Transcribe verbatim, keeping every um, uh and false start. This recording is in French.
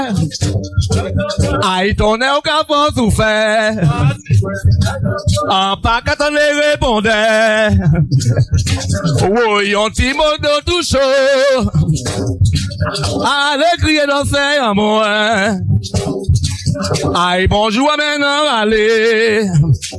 Aïe, ton air au capot souffert. En pas qu'à t'en les répondait. Oui, on t'y mot de tout chaud. Allez crier dans ses amours. Aïe, bonjour, maintenant, allez.